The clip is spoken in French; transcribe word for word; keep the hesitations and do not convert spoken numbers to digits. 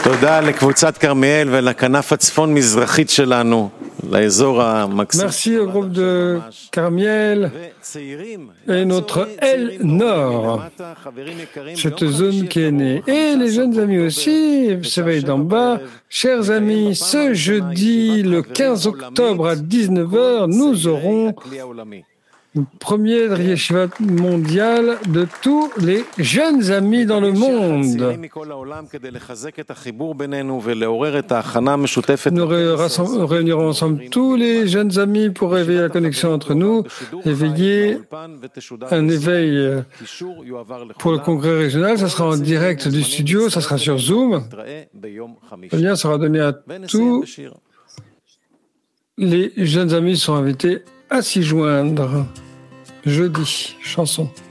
תודה לקבוצת כרמיאל ולכנף הצפון-מזרחית שלנו, לאזור המקסים. Merci au groupe de Carmiel et notre aile nord, cette zone qui est née. Et les jeunes amis aussi, vous savez d'en bas, chers amis, ce jeudi, le quinze octobre à dix-neuf heures, nous aurons une première yeshiva mondiale de tous les jeunes amis dans le monde. Nous ré- réunirons ensemble tous les jeunes amis pour réveiller la connexion entre nous, éveiller un éveil pour le congrès régional. Ça sera en direct du studio, ça sera sur Zoom. Le lien sera donné à tous. Les jeunes amis sont invités à s'y joindre. Jeudi, chanson.